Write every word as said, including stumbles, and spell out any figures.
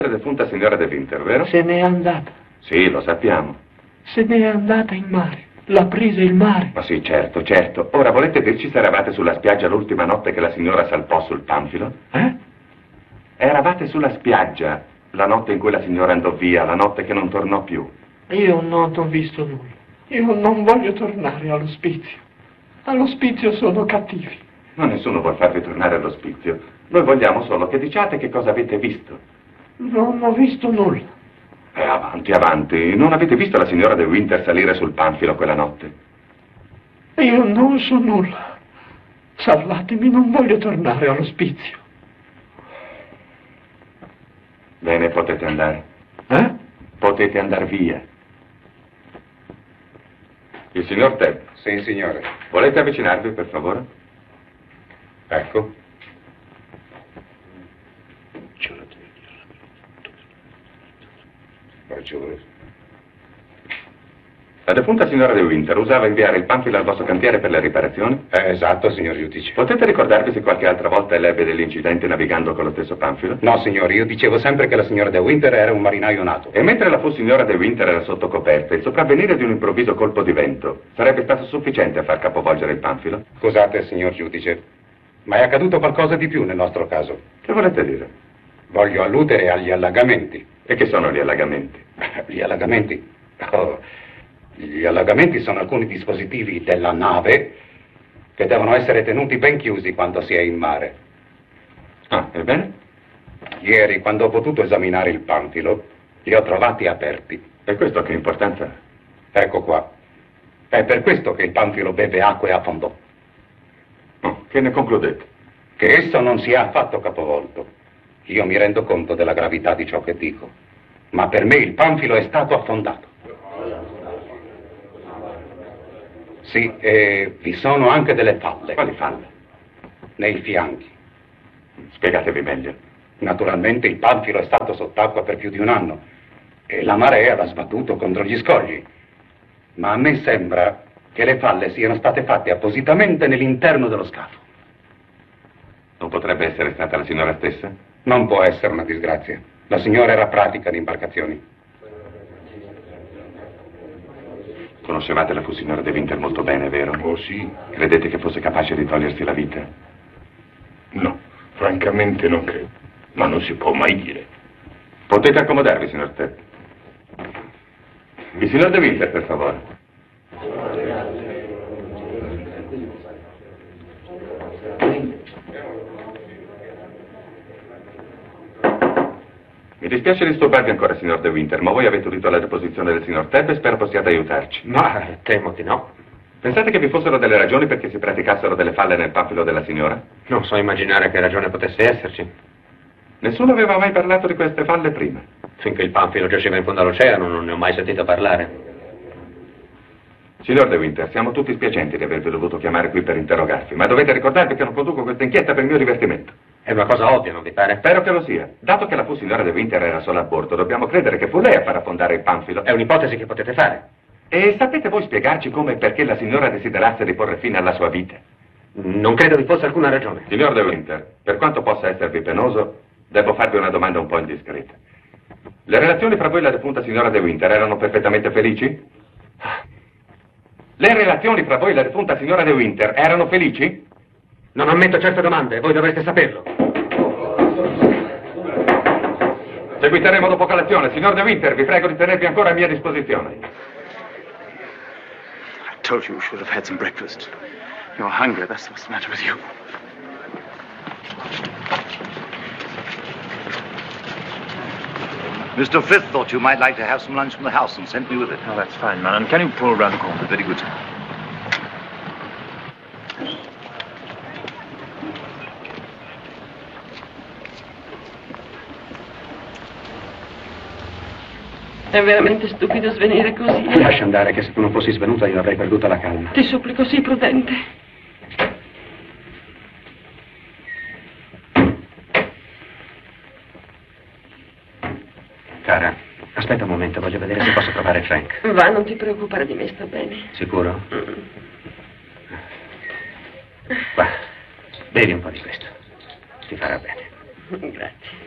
Defunta signora De Winter, vero? Se n'è andata. Sì, lo sappiamo. Se n'è andata in mare. L'ha presa il mare. Ma sì, certo, certo. Ora, volete dirci se eravate sulla spiaggia l'ultima notte che la signora salpò sul Panfilo? Eh? Eravate sulla spiaggia la notte in cui la signora andò via, la notte che non tornò più. Io non ho visto nulla. Io non voglio tornare all'ospizio. All'ospizio sono cattivi. Ma nessuno vuol farvi tornare all'ospizio. Noi vogliamo solo che diciate che cosa avete visto. Non ho visto nulla. Eh, avanti, avanti. Non avete visto la signora De Winter salire sul Panfilo quella notte? Io non so nulla. Salvatemi, non voglio tornare all'ospizio. Bene, potete andare. Eh? Potete andare via. Il signor Tebb. Sì, signore. Volete avvicinarvi, per favore? Ecco. Ragione. La defunta signora De Winter usava inviare il Panfilo al vostro cantiere per le riparazioni? Eh, esatto, signor giudice. Potete ricordarvi se qualche altra volta lei ebbe degli incidenti navigando con lo stesso Panfilo? No, signore, io dicevo sempre che la signora De Winter era un marinaio nato. E mentre la fu signora De Winter era sotto coperta, il sopravvenire di un improvviso colpo di vento sarebbe stato sufficiente a far capovolgere il Panfilo? Scusate, signor giudice, ma è accaduto qualcosa di più nel nostro caso. Che volete dire? Voglio alludere agli allagamenti. E che sono gli allagamenti? Gli allagamenti? Oh, gli allagamenti sono alcuni dispositivi della nave che devono essere tenuti ben chiusi quando si è in mare. Ah, ebbene? Ieri, quando ho potuto esaminare il Panfilo, li ho trovati aperti. E questo che importanza ha? Ecco qua. È per questo che il Panfilo beve acqua e affondò. Oh, che ne concludete? Che esso non si è affatto capovolto. Io mi rendo conto della gravità di ciò che dico, ma per me il Panfilo è stato affondato. Sì, e vi sono anche delle falle. Quali falle? Nei fianchi. Spiegatevi meglio. Naturalmente il Panfilo è stato sott'acqua per più di un anno e la marea l'ha sbattuto contro gli scogli. Ma a me sembra che le falle siano state fatte appositamente nell'interno dello scafo. Non potrebbe essere stata la signora stessa? Non può essere una disgrazia. La signora era pratica di imbarcazioni. Conoscevate la fu signora De Winter molto bene, vero? Oh sì. Credete che fosse capace di togliersi la vita? No, francamente non credo. Ma non si può mai dire. Potete accomodarvi, signor Tebb. Il signor De Winter, per favore. Mi dispiace disturbarvi ancora, signor De Winter, ma voi avete udito la deposizione del signor Tebb e spero possiate aiutarci. Ma temo di no. Pensate che vi fossero delle ragioni perché si praticassero delle falle nel Panfilo della signora? Non so immaginare che ragione potesse esserci. Nessuno aveva mai parlato di queste falle prima. Finché il Panfilo giaceva in fondo all'oceano non ne ho mai sentito parlare. Signor De Winter, siamo tutti spiacenti di avervi dovuto chiamare qui per interrogarvi, ma dovete ricordarvi che non conduco questa inchiesta per il mio divertimento. È una cosa ovvia, non vi pare? Spero che lo sia. Dato che la fu signora De Winter era sola a bordo, dobbiamo credere che fu lei a far affondare il Panfilo. È un'ipotesi che potete fare. E sapete voi spiegarci come e perché la signora desiderasse di porre fine alla sua vita? Non credo vi fosse alcuna ragione. Signor De Winter, per quanto possa esservi penoso, devo farvi una domanda un po' indiscreta. Le relazioni fra voi e la defunta signora De Winter erano perfettamente felici? Le relazioni fra voi e la defunta signora De Winter erano felici? Non ammetto certe domande, voi dovreste saperlo. Seguiteremo dopo colazione. Signor De Winter, vi prego di tenervi ancora a mia disposizione. I told you you should have had some breakfast. You're hungry, that's what's the matter with you. Mister Frith thought you might like to have some lunch from the house and sent me with it. Oh, that's fine, man. Can you pull around the corner? Very good. È veramente stupido svenire così. Lascia andare, che se tu non fossi svenuta io avrei perduta la calma. Ti supplico, sii prudente. Cara, aspetta un momento, voglio vedere se posso trovare Frank. Va, non ti preoccupare di me, sta bene. Sicuro? Mm. Va, bevi un po' di questo. Ti farà bene. Grazie.